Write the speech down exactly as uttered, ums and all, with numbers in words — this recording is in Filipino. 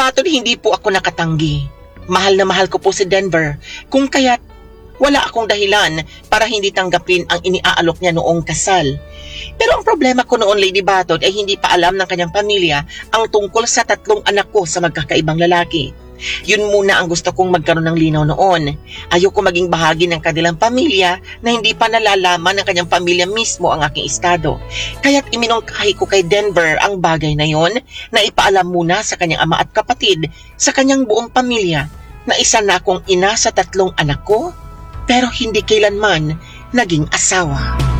Batod, hindi po ako nakatanggi. Mahal na mahal ko po si Denver, kung kaya't wala akong dahilan para hindi tanggapin ang iniaalok niya noong kasal. Pero ang problema ko noon, Lady Batod, ay hindi pa alam ng kanyang pamilya ang tungkol sa tatlong anak ko sa magkakaibang lalaki. Yun muna ang gusto kong magkaroon ng linaw noon. Ayoko maging bahagi ng kanilang pamilya na hindi pa nalalaman ng kanyang pamilya mismo ang aking estado. Kaya't iminungkahi ko kay Denver ang bagay na yon na ipaalam muna sa kanyang ama at kapatid, sa kanyang buong pamilya, na isa na akong ina sa tatlong anak ko, pero hindi kailanman naging asawa.